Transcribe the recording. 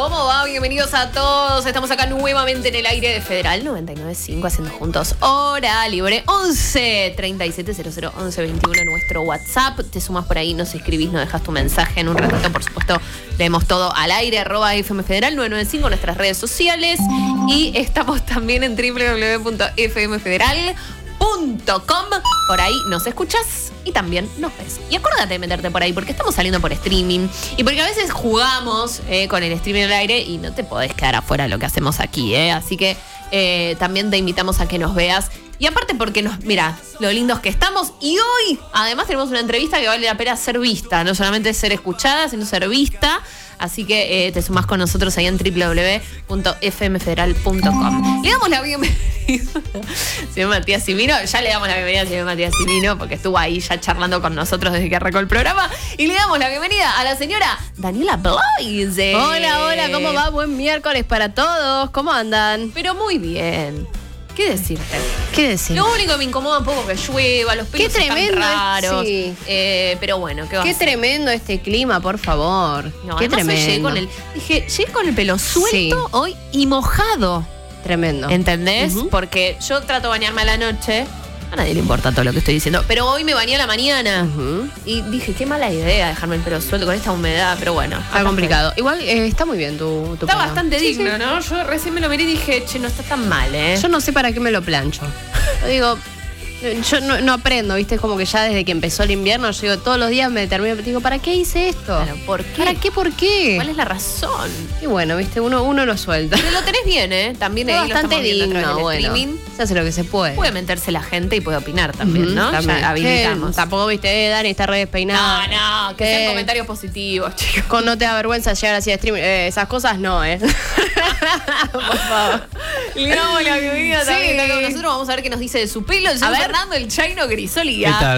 ¿Cómo va? Bienvenidos a todos. Estamos acá nuevamente en el aire de Federal 99.5 haciendo juntos hora libre 11 37 00 11 21 nuestro WhatsApp. Te sumas por ahí, nos escribís, nos dejas tu mensaje en un ratito. Por supuesto, leemos todo al aire, @FM Federal 995 nuestras redes sociales. Y estamos también en www.fmfederal.com. Por ahí nos escuchas y también nos ves. Y acuérdate de meterte por ahí porque estamos saliendo por streaming y porque a veces jugamos con el streaming al aire y no te podés quedar afuera de lo que hacemos aquí, Así que también te invitamos a que nos veas. Y aparte porque mira, lo lindos que estamos. Y hoy además tenemos una entrevista que vale la pena ser vista. No solamente ser escuchada, sino ser vista. Así que te sumás con nosotros ahí en www.fmfederal.com. Le damos la bienvenida señor Matías Cimino. Ya le damos la bienvenida al señor Matías Cimino porque estuvo ahí ya charlando con nosotros desde que arrancó el programa. Y le damos la bienvenida a la señora Daniela Blaise. Hola, ¿cómo va? Buen miércoles para todos. ¿Cómo andan? Pero muy bien. ¿Qué decirte? ¿Qué decir? Lo único que me incomoda un poco que llueva, los pelos están raros. Sí. Pero bueno, ¿qué va a Qué hacer? tremendo este clima, por favor. No, qué además hoy tremendo. llegué con el pelo suelto hoy y mojado. Tremendo. ¿Entendés? Ujú. Porque yo trato de bañarme a la noche. A nadie le importa todo lo que estoy diciendo. Pero hoy me bañé a la mañana. Ujú. Y dije, qué mala idea dejarme el pelo suelto con esta humedad. Pero bueno. Está complicado. Igual está muy bien tu Está pelo. bastante Sí, digno, sí. ¿no? Yo recién me lo miré y dije, che, no está tan mal, Yo no sé para qué me lo plancho. Yo digo, yo no aprendo, ¿viste? Es como que ya desde que empezó el invierno, yo digo, todos los días me termino, digo, ¿para qué hice esto? Claro, ¿por qué? ¿Para qué? ¿Por qué? ¿Cuál es la razón? Y bueno, ¿viste? Uno lo suelta. Pero lo tenés bien, ¿eh? También Está ahí lo bastante estamos viendo a través digno, del bueno. streaming. Se hace lo que se puede. Puede meterse la gente y puede opinar también, Ujú, ¿no? también. Ya habilitamos. Sí, tampoco, viste, Dani está re despeinado. No, que sean comentarios positivos, chicos. Con no te da vergüenza llegar así a stream. Esas cosas no, Por favor. Le damos la bienvenida también Sí. está con nosotros. Vamos a ver qué nos dice de su pelo. El señor ver. Fernando El Chaino Grisoli. ¿Qué tal?